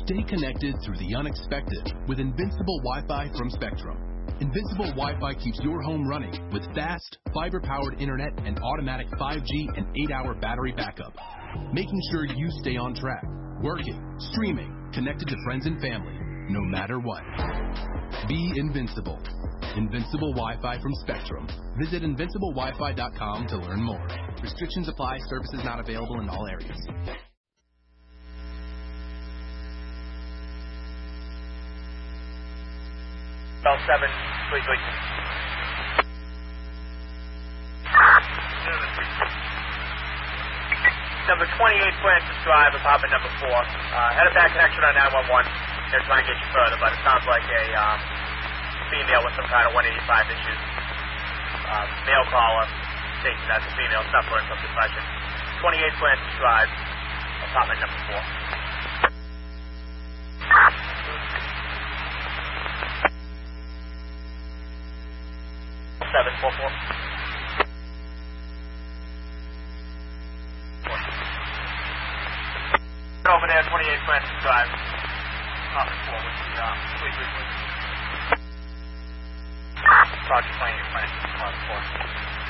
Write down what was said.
Stay connected through the unexpected with Invincible Wi-Fi from Spectrum. Invincible Wi-Fi keeps your home running with fast, fiber-powered internet and automatic 5G and 8-hour battery backup, making sure you stay on track, working, streaming, connected to friends and family, no matter what. Be invincible. Invincible Wi-Fi from Spectrum. Visit invinciblewifi.com to learn more. Restrictions apply. Services not available in all areas. Bell 7, please wait. Number 28 Francis Drive, apartment number 4. Had a bad connection on 911. They're trying to get you further, but it sounds like a female with some kind of 185 issues. Male caller states that's a female suffering from depression. 28 Francis Drive, apartment number 4. 744. Over there, 28 Francis Drive. Apartment 4 with the please. Sergeant 28 Francis, apartment 4.